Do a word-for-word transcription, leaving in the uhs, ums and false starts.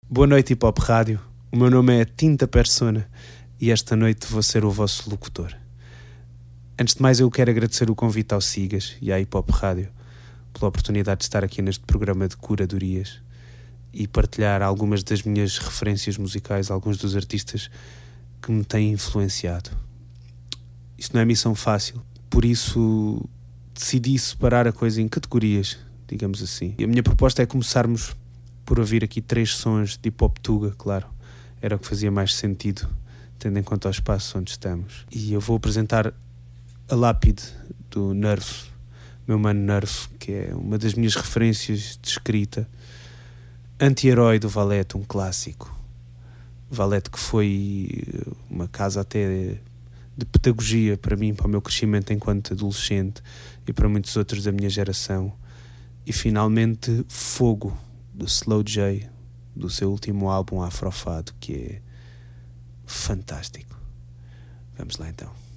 Boa noite, Hip Hop Rádio. O meu nome é Tinta Persona e esta noite vou ser o vosso locutor. Antes de mais, eu quero agradecer o convite ao Sigas e à Hip Hop Rádio pela oportunidade de estar aqui neste programa de curadorias e partilhar algumas das minhas referências musicais, alguns dos artistas que me têm influenciado. Isto não é missão fácil, por isso decidi separar a coisa em categorias, digamos assim. E a minha proposta é começarmos por ouvir aqui três sons de hip hop tuga, claro. Era o que fazia mais sentido, tendo em conta o espaço onde estamos. E eu vou apresentar a Lápide, do Nerve, meu mano Nerve, que é uma das minhas referências de escrita. Anti-Herói, do Valete, um clássico. Valete, que foi uma casa até de pedagogia para mim, para o meu crescimento enquanto adolescente e para muitos outros da minha geração. E finalmente Fogo, do Slow J, do seu último álbum Afrofado, que é fantástico. Vamos lá então.